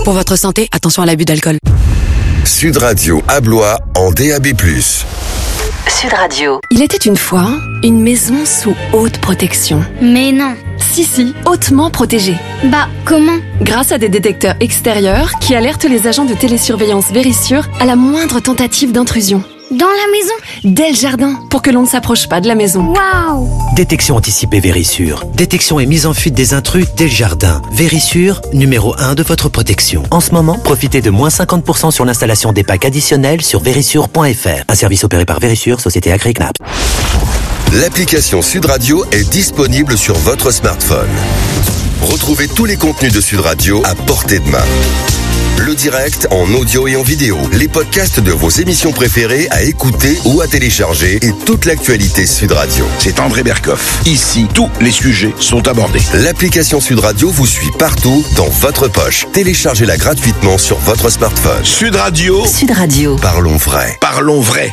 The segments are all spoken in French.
Pour votre santé, attention à l'abus d'alcool. Sud Radio à Blois en DAB+. Sud Radio. Il était une fois une maison sous haute protection. Mais non. Si, hautement protégée. Bah, comment? Grâce à des détecteurs extérieurs qui alertent les agents de télésurveillance Vérissure à la moindre tentative d'intrusion. Dans la maison? Dès le jardin, pour que l'on ne s'approche pas de la maison. Waouh! Détection anticipée Vérissure. Détection et mise en fuite des intrus dès le jardin. Vérissure, numéro 1 de votre protection. En ce moment, profitez de moins 50% sur l'installation des packs additionnels sur vérissure.fr. Un service opéré par Vérissure, société agréée CNAP. L'application Sud Radio est disponible sur votre smartphone. Retrouvez tous les contenus de Sud Radio à portée de main. Le direct en audio et en vidéo, les podcasts de vos émissions préférées à écouter ou à télécharger et toute l'actualité Sud Radio. C'est André Berkoff. Ici, tous les sujets sont abordés. L'application Sud Radio vous suit partout dans votre poche. Téléchargez-la gratuitement sur votre smartphone. Sud Radio. Sud Radio. Parlons vrai. Parlons vrai.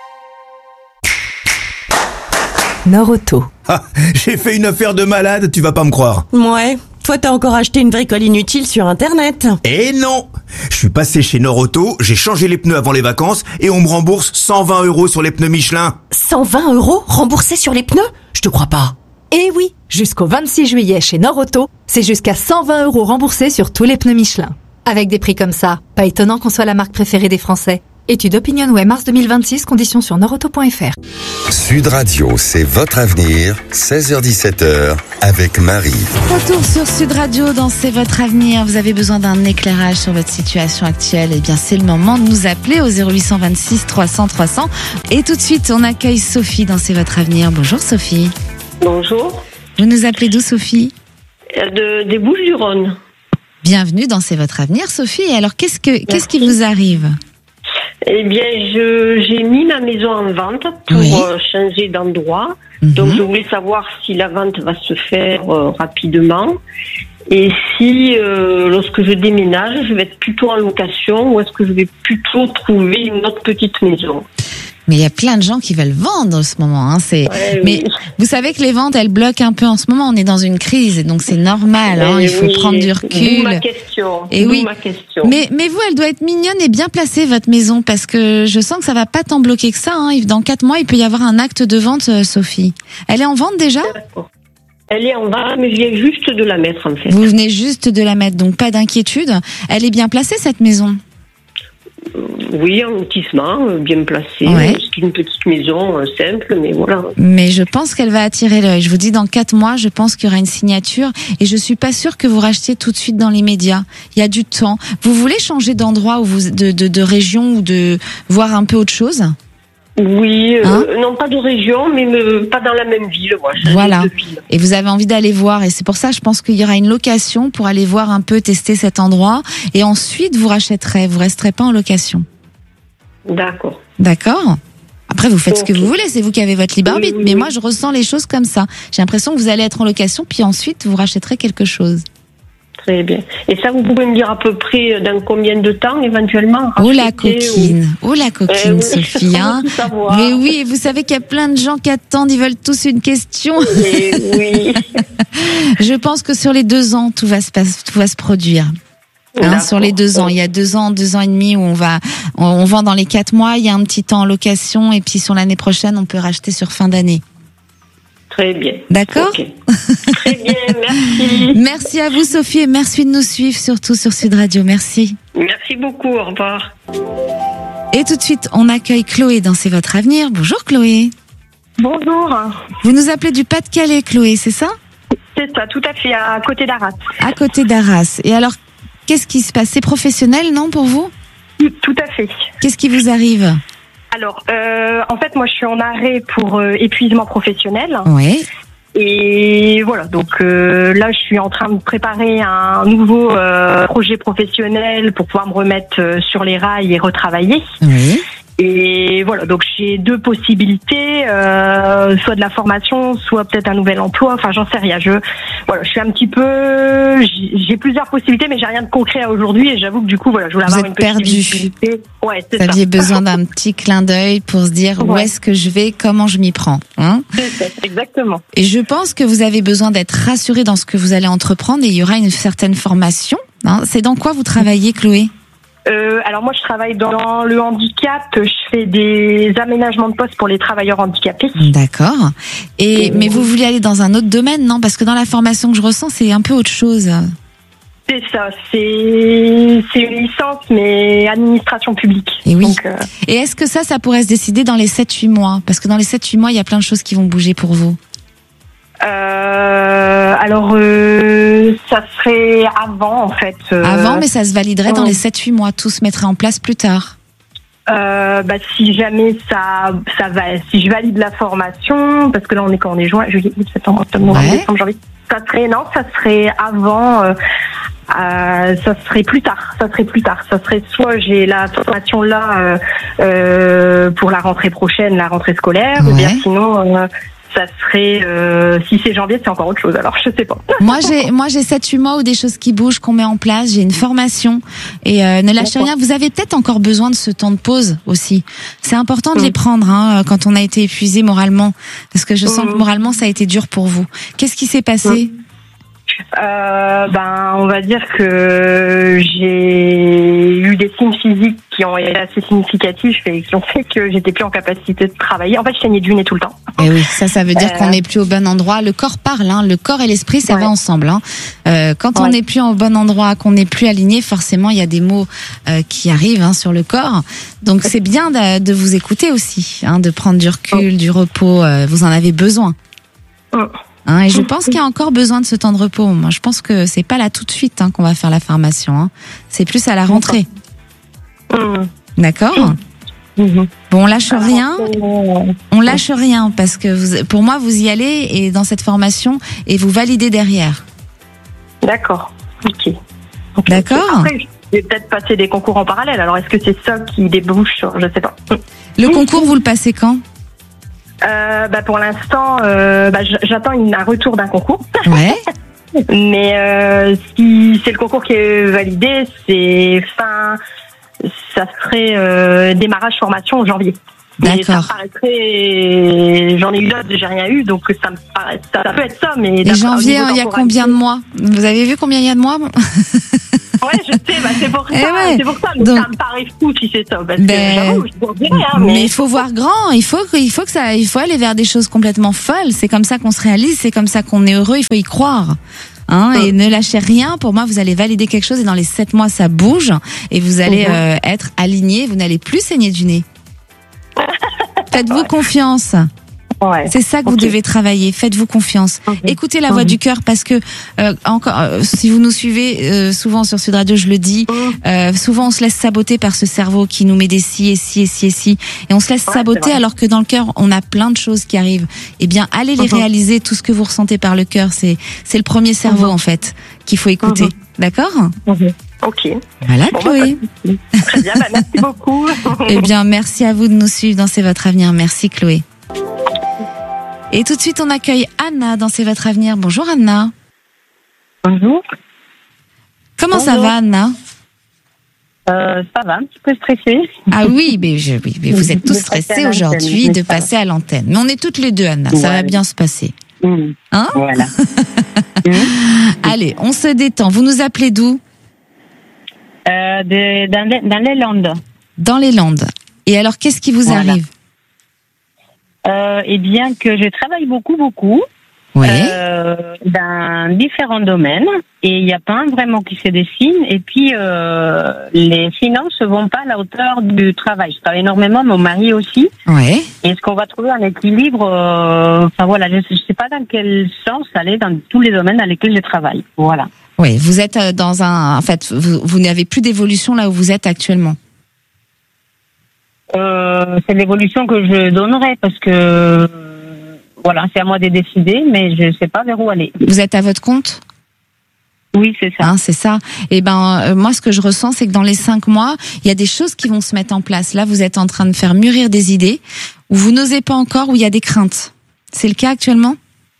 Nord-Auto. Ah, j'ai fait une affaire de malade, tu vas pas me croire. Ouais, toi t'as encore acheté une bricole inutile sur internet. Eh non! Je suis passé chez Nord-Auto, j'ai changé les pneus avant les vacances et on me rembourse 120 € sur les pneus Michelin. 120 € remboursés sur les pneus? Je te crois pas. Eh oui, jusqu'au 26 juillet chez Nord-Auto, c'est jusqu'à 120 € remboursés sur tous les pneus Michelin. Avec des prix comme ça, pas étonnant qu'on soit la marque préférée des Français. Étude OpinionWay mars 2026, conditions sur nordauto.fr. Sud Radio, c'est votre avenir, 16h-17h, avec Marie. Retour sur Sud Radio dans C'est votre avenir. Vous avez besoin d'un éclairage sur votre situation actuelle? Eh bien, c'est le moment de nous appeler au 0826 300 300. Et tout de suite, on accueille Sophie dans C'est votre avenir. Bonjour Sophie. Bonjour. Vous nous appelez d'où Sophie? Des Bouches-du-Rhône. Bienvenue dans C'est votre avenir Sophie. Et alors, qu'est-ce qui vous arrive? Eh bien, j'ai mis ma maison en vente pour changer d'endroit. Donc, je voulais savoir si la vente va se faire rapidement et si, lorsque je déménage, je vais être plutôt en location ou est-ce que je vais plutôt trouver une autre petite maison. Mais il y a plein de gens qui veulent vendre en ce moment. Hein. Mais vous savez que les ventes, elles bloquent un peu en ce moment. On est dans une crise et donc c'est normal. Hein. Il faut prendre du recul. D'où ma question. Et ma question. Mais vous, elle doit être mignonne et bien placée, votre maison, parce que je sens que ça va pas tant bloquer que ça. Hein. Dans 4 mois, il peut y avoir un acte de vente, Sophie. Elle est en vente déjà? D'accord. Elle est en vente, mais je viens juste de la mettre en fait. Vous venez juste de la mettre, donc pas d'inquiétude. Elle est bien placée, cette maison? Oui, un lotissement bien placé. Ouais. C'est une petite maison simple, mais voilà. Mais je pense qu'elle va attirer l'œil. Je vous dis, dans 4 mois, je pense qu'il y aura une signature et je suis pas sûre que vous rachetiez tout de suite dans les médias. Il y a du temps. Vous voulez changer d'endroit ou de région ou de voir un peu autre chose? Oui, non pas de région, mais pas dans la même ville. Moi, voilà. Et vous avez envie d'aller voir, et c'est pour ça, je pense qu'il y aura une location pour aller voir un peu, tester cet endroit, et ensuite vous rachèterez, vous resterez pas en location. D'accord. D'accord. Après, vous faites ce que vous voulez, c'est vous qui avez votre libre arbitre, mais moi, je ressens les choses comme ça. J'ai l'impression que vous allez être en location, puis ensuite vous rachèterez quelque chose. Très bien. Et ça, vous pouvez me dire à peu près dans combien de temps, éventuellement? Oh la coquine, Sophie. Hein. Mais oui, vous savez qu'il y a plein de gens qui attendent, ils veulent tous une question. Oui. Je pense que sur les 2 ans, tout va se produire. Hein, sur les 2 ans, il y a 2 ans et demi où on vend dans les 4 mois, il y a un petit temps en location, et puis sur l'année prochaine, on peut racheter sur fin d'année. Très bien. D'accord. Okay. Très bien, merci. Merci à vous Sophie et merci de nous suivre surtout sur Sud Radio. Merci. Merci beaucoup, au revoir. Et tout de suite, on accueille Chloé dans C'est votre avenir. Bonjour Chloé. Bonjour. Vous nous appelez du Pas-de-Calais, Chloé, c'est ça? C'est ça, tout à fait, à côté d'Arras. À côté d'Arras. Et alors, qu'est-ce qui se passe? C'est professionnel, non, pour vous? Tout à fait. Qu'est-ce qui vous arrive? Alors, en fait, moi, je suis en arrêt pour épuisement professionnel. Oui. Et voilà, donc là, je suis en train de préparer un nouveau projet professionnel pour pouvoir me remettre sur les rails et retravailler. Oui. Et voilà, donc j'ai 2 possibilités, soit de la formation, soit peut-être un nouvel emploi. Enfin, j'en sais rien. Je suis un petit peu, j'ai plusieurs possibilités, mais j'ai rien de concret à aujourd'hui. Et j'avoue que du coup, voilà, je voulais avoir une petite visibilité. Ouais, c'est ça. Vous aviez besoin d'un petit clin d'œil pour se dire où est-ce que je vais, comment je m'y prends. Hein? C'est ça, exactement. Et je pense que vous avez besoin d'être rassuré dans ce que vous allez entreprendre. Et il y aura une certaine formation Hein, c'est dans quoi vous travaillez, Chloé ? Alors moi, je travaille dans le handicap. Je fais des aménagements de poste pour les travailleurs handicapés. D'accord. Mais vous voulez aller dans un autre domaine, non ? Parce que dans la formation que je ressens, c'est un peu autre chose. C'est ça. C'est une licence, mais administration publique. Et oui. Donc, Et est-ce que ça pourrait se décider dans les 7-8 mois ? Parce que dans les 7-8 mois, il y a plein de choses qui vont bouger pour vous. Alors, ça serait avant, en fait. Avant, mais ça se validerait dans les 7-8 mois. Tout se mettrait en place plus tard. Si jamais ça va, si je valide la formation, parce que là, on est juin, juillet, septembre, octobre, novembre, décembre, janvier. Ça serait avant, ça serait plus tard. Ça serait soit j'ai la formation là, pour la rentrée prochaine, la rentrée scolaire, ou bien sinon, ça serait, si c'est janvier, c'est encore autre chose. Alors, je sais pas. Moi, j'ai 7-8 mois où des choses qui bougent, qu'on met en place. J'ai une formation et ne lâchez rien. Vous avez peut-être encore besoin de ce temps de pause aussi. C'est important de les prendre quand on a été épuisé moralement, parce que je sens que moralement ça a été dur pour vous. Qu'est-ce qui s'est passé ? On va dire que j'ai eu des signes physiques qui ont été assez significatifs et qui ont fait que j'étais plus en capacité de travailler. En fait, je saignais du nez tout le temps. Et oui, ça veut dire qu'on n'est plus au bon endroit. Le corps parle, le corps et l'esprit, ça va ensemble. Quand on n'est plus au bon endroit, qu'on n'est plus aligné, forcément, il y a des mots qui arrivent sur le corps. Donc, c'est bien de vous écouter aussi, de prendre du recul, du repos. Vous en avez besoin. Et je pense qu'il y a encore besoin de ce temps de repos. Moi, je pense que c'est pas là tout de suite qu'on va faire la formation. C'est plus à la rentrée. D'accord ? Bon, on lâche rien. On lâche rien parce que pour moi, vous y allez et dans cette formation et vous validez derrière. D'accord. Ok. D'accord. Après, je vais peut-être passer des concours en parallèle. Alors, est-ce que c'est ça qui débouche sur, je sais pas. Le concours, vous le passez quand ? Pour l'instant, j'attends un retour d'un concours. Ouais. Mais si c'est le concours qui est validé, ça serait démarrage formation en janvier. D'accord. Et ça paraîtrait, j'en ai eu d'autres, j'ai rien eu, donc ça me paraît, ça peut être ça, mais. Et janvier, il y a combien de mois ? Vous avez vu combien il y a de mois ? Ouais, je sais, c'est pour ça, mais donc, ça me paraît fou si c'est ça, parce que j'avoue, je vous dirais, mais il faut voir grand, il faut aller vers des choses complètement folles, c'est comme ça qu'on se réalise, c'est comme ça qu'on est heureux, il faut y croire. Et ne lâchez rien, pour moi vous allez valider quelque chose et dans les 7 mois ça bouge et vous allez être aligné, vous n'allez plus saigner du nez. Faites-vous confiance. C'est ça que vous devez travailler. Faites-vous confiance. Écoutez la voix du cœur parce que si vous nous suivez souvent sur Sud Radio, je le dis, souvent on se laisse saboter par ce cerveau qui nous met des si et si et si et si, et on se laisse saboter alors que dans le cœur on a plein de choses qui arrivent. Eh bien, allez les réaliser. Tout ce que vous ressentez par le cœur, c'est le premier cerveau en fait qu'il faut écouter. D'accord ? Ok. Voilà, Chloé. Très bien, merci beaucoup. Eh bien, merci à vous de nous suivre dans C'est votre avenir. Merci, Chloé. Et tout de suite, on accueille Anna dans C'est votre avenir. Bonjour, Anna. Bonjour. Comment ça va, Anna ? Ça va, un petit peu stressée. Ah oui, mais vous êtes tous stressés aujourd'hui de passer à l'antenne. Mais on est toutes les deux, Anna. Ça va bien se passer. Hein ? Voilà. Allez, on se détend. Vous nous appelez d'où ? Dans les Landes. Dans les Landes. Et alors, qu'est-ce qui vous arrive ? Eh bien, que je travaille beaucoup, dans différents domaines, et il n'y a pas un vraiment qui se dessine, et puis les finances ne vont pas à la hauteur du travail. Je travaille énormément, mon mari aussi. Ouais. Est-ce qu'on va trouver un équilibre je ne sais pas dans quel sens aller dans tous les domaines dans lesquels je travaille. Voilà. Oui, vous êtes en fait, vous n'avez plus d'évolution là où vous êtes actuellement. C'est l'évolution que je donnerais parce que c'est à moi de décider, mais je ne sais pas vers où aller. Vous êtes à votre compte ? Oui, c'est ça. C'est ça. Et moi, ce que je ressens, c'est que dans les 5 mois, il y a des choses qui vont se mettre en place. Là, vous êtes en train de faire mûrir des idées où vous n'osez pas encore, où il y a des craintes. C'est le cas actuellement ?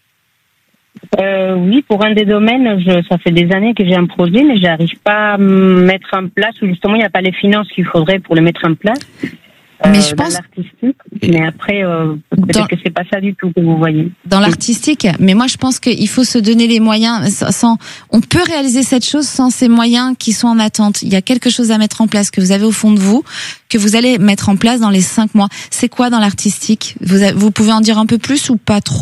Oui, pour un des domaines, ça fait des années que j'ai un projet, mais j'arrive pas à mettre en place, ou justement, il n'y a pas les finances qu'il faudrait pour le mettre en place. Mais je pense l'artistique, mais après peut-être que c'est pas ça du tout que vous voyez. Dans l'artistique, mais moi je pense qu'il faut se donner les moyens. On peut réaliser cette chose sans ces moyens qui sont en attente. Il y a quelque chose à mettre en place que vous avez au fond de vous, que vous allez mettre en place dans les 5 mois. C'est quoi dans l'artistique ? Vous pouvez en dire un peu plus ou pas trop ?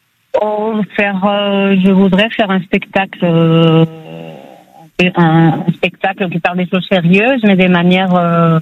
Je voudrais faire un spectacle. Un spectacle qui parle des choses sérieuses, mais des manières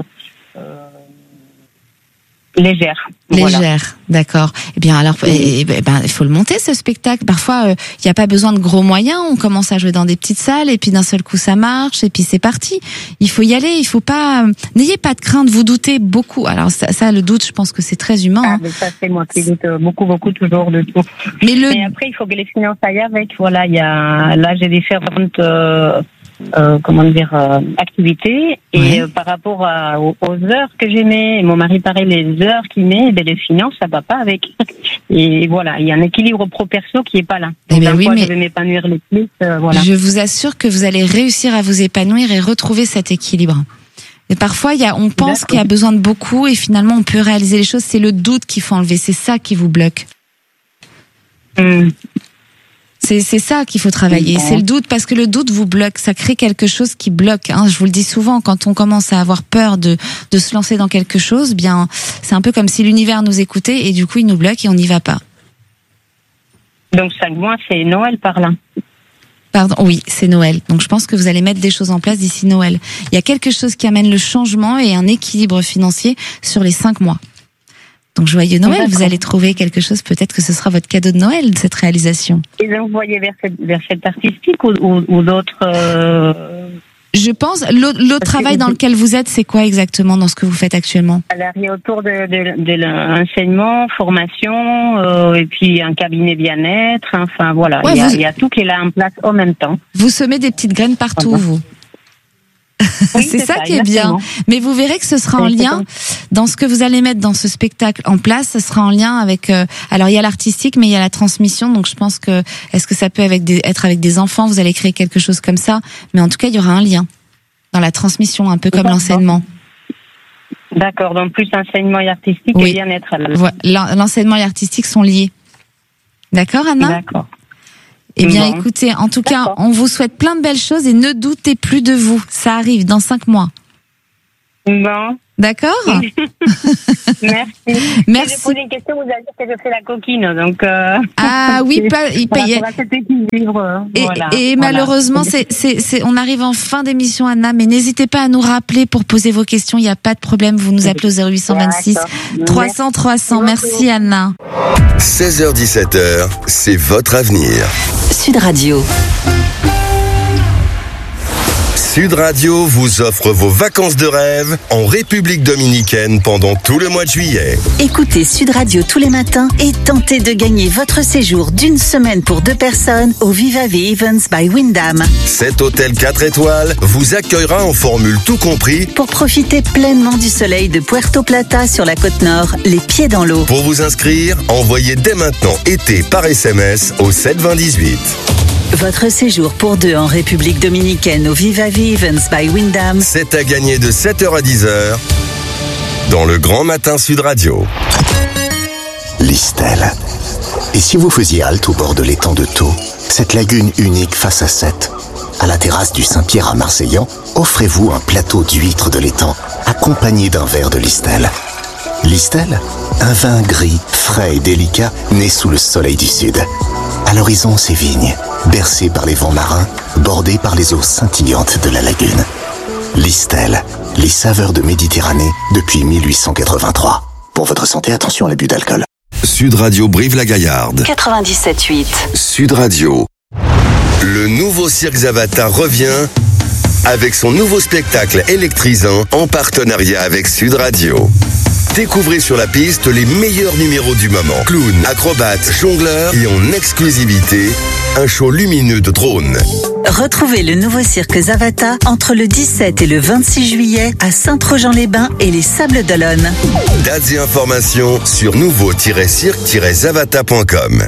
légères. Légères, d'accord. Eh bien, alors, il faut le monter, ce spectacle. Parfois, il n'y a pas besoin de gros moyens. On commence à jouer dans des petites salles, et puis d'un seul coup, ça marche, et puis c'est parti. Il faut y aller. Il faut pas. N'ayez pas de crainte. Vous doutez beaucoup. Alors ça, le doute, je pense que c'est très humain. Ah, mais ça, c'est moi qui doute beaucoup toujours de tout. Mais après, il faut que les finances aillent avec. Voilà, là, j'ai différentes. Activités et par rapport aux heures que j'ai mis, mon mari pareil, les heures qu'il met, les finances ça va pas avec. Et voilà, il y a un équilibre pro perso qui est pas là. Donc je vais m'épanouir le plus. Voilà. Je vous assure que vous allez réussir à vous épanouir et retrouver cet équilibre. Et parfois on pense qu'il y a besoin de beaucoup et finalement on peut réaliser les choses. C'est le doute qu'il faut enlever. C'est ça qui vous bloque. C'est ça qu'il faut travailler, c'est le doute, parce que le doute vous bloque, ça crée quelque chose qui bloque. Je vous le dis souvent, quand on commence à avoir peur de se lancer dans quelque chose, bien, c'est un peu comme si l'univers nous écoutait et du coup il nous bloque et on n'y va pas. Donc 5 mois, c'est Noël par là. Pardon, oui, c'est Noël. Donc je pense que vous allez mettre des choses en place d'ici Noël. Il y a quelque chose qui amène le changement et un équilibre financier sur les 5 mois. Donc joyeux Noël, vous allez trouver quelque chose, peut-être que ce sera votre cadeau de Noël, cette réalisation. Et donc vous voyez vers cette artistique ou d'autres Je pense, l'autre travail dans lequel vous êtes, c'est quoi exactement dans ce que vous faites actuellement ? Alors il y a autour de l'enseignement, formation, et puis un cabinet bien-être, enfin voilà, il y a tout qui est là en place en même temps. Vous semez des petites graines partout, vous. Oui, c'est ça qui est bien. Mais vous verrez que ce sera en lien dans ce que vous allez mettre dans ce spectacle en place. Ce sera en lien avec. Alors il y a l'artistique, mais il y a la transmission. Donc je pense que est-ce que ça peut être avec des enfants ? Vous allez créer quelque chose comme ça. Mais en tout cas, il y aura un lien dans la transmission, un peu comme l'enseignement. D'accord. Donc plus enseignement et artistique et bien-être. L'enseignement et l'artistique sont liés. D'accord, Anna ? D'accord. Eh bien, écoutez, en tout cas, on vous souhaite plein de belles choses et ne doutez plus de vous. Ça arrive dans 5 mois. Bon. D'accord. Merci. Merci. Je pose une question, vous allez dire que je fais la coquine, donc. Ah oui, il paye. Et malheureusement, on arrive en fin d'émission, Anna, mais n'hésitez pas à nous rappeler pour poser vos questions. Il n'y a pas de problème. Vous nous appelez au 0826 300 300. Merci, Anna. 16h-17h, c'est votre avenir. Sud Radio. Sud Radio vous offre vos vacances de rêve en République dominicaine pendant tout le mois de juillet. Écoutez Sud Radio tous les matins et tentez de gagner votre séjour d'une semaine pour 2 personnes au Viva Ve Events by Wyndham. Cet hôtel 4 étoiles vous accueillera en formule tout compris pour profiter pleinement du soleil de Puerto Plata sur la côte nord, les pieds dans l'eau. Pour vous inscrire, envoyez dès maintenant été par SMS au 72018. Votre séjour pour 2 en République dominicaine au Viva Ve Events by Wyndham. C'est à gagner de 7h à 10h dans le Grand Matin Sud Radio. Listel. Et si vous faisiez halte au bord de l'étang de Thau, cette lagune unique face à Sète, à la terrasse du Saint-Pierre à Marseillan, offrez-vous un plateau d'huîtres de l'étang accompagné d'un verre de Listel. Listel, un vin gris, frais et délicat né sous le soleil du sud. À l'horizon, ces vignes, bercées par les vents marins, bordées par les eaux scintillantes de la lagune. Listel, les saveurs de Méditerranée depuis 1883. Pour votre santé, attention à l'abus d'alcool. Sud Radio Brive-la-Gaillarde. 97.8. Sud Radio. Le nouveau Cirque Zavata revient avec son nouveau spectacle électrisant en partenariat avec Sud Radio. Découvrez sur la piste les meilleurs numéros du moment. Clowns, acrobates, jongleurs et en exclusivité, un show lumineux de drones. Retrouvez le nouveau cirque Zavata entre le 17 et le 26 juillet à Saint-Trojan-les-Bains et les Sables d'Olonne. Dates et informations sur nouveau-cirque-zavata.com.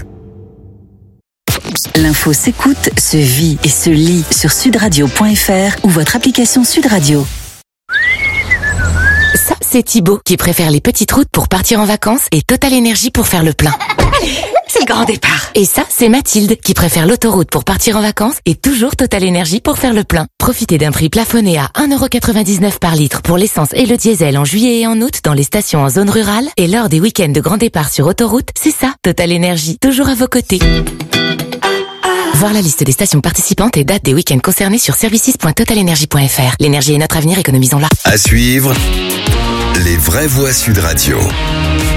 L'info s'écoute, se vit et se lit sur sudradio.fr ou votre application Sud Radio. c'est Thibaut qui préfère les petites routes pour partir en vacances et Total Énergie pour faire le plein. C'est le grand départ. Et ça, c'est Mathilde qui préfère l'autoroute pour partir en vacances et toujours Total Énergie pour faire le plein. Profitez d'un prix plafonné à 1,99€ par litre pour l'essence et le diesel en juillet et en août dans les stations en zone rurale et lors des week-ends de grand départ sur autoroute. C'est ça, Total Énergie, toujours à vos côtés. Voir la liste des stations participantes et dates des week-ends concernés sur services.totalenergie.fr. L'énergie est notre avenir, économisons-la. À suivre, les vraies voix Sud Radio.